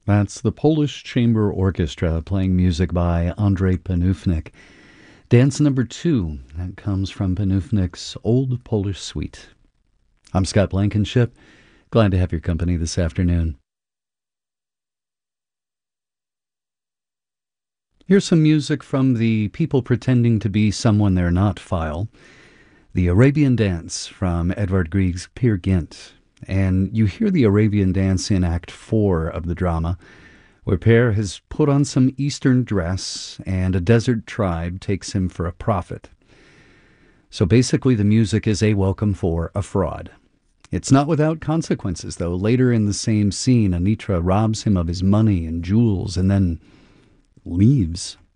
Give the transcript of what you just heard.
That's the Polish Chamber Orchestra playing music by Andrei Panufnik. Dance number 2, that comes from Panufnik's Old Polish Suite. I'm Scott Blankenship. Glad to have your company this afternoon. Here's some music from the People Pretending to Be Someone They're Not file. The Arabian Dance from Edvard Grieg's Peer Gynt. And you hear the Arabian Dance in Act 4 of the drama, where Per has put on some Eastern dress and a desert tribe takes him for a prophet. So basically the music is a welcome for a fraud. It's not without consequences, though. Later in the same scene, Anitra robs him of his money and jewels and then leaves.